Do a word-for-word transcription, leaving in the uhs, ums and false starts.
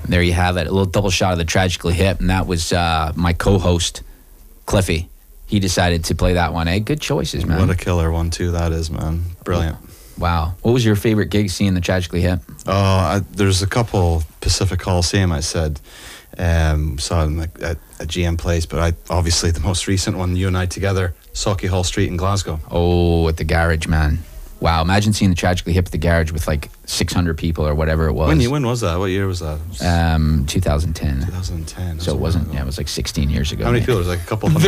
There you have it. A little double shot of the Tragically Hip, and that was uh, my co-host, Cliffy. He decided to play that one. Hey, good choices, man. What a killer one, too, that is, man. Brilliant. Wow. What was your favorite gig seeing the Tragically Hip? Oh, I, there's a couple. Pacific Coliseum, I said. Um, saw them at, at, at G M Place, but I obviously the most recent one, you and I together, Sauchiehall Street in Glasgow. Oh, at the Garage, man. Wow, imagine seeing the Tragically Hip at the Garage with like six hundred people or whatever it was. When, when was that? What year was that? Um, twenty ten. twenty ten. So it wasn't, yeah, it was like sixteen years ago. How many maybe. people? It was like a couple hundred.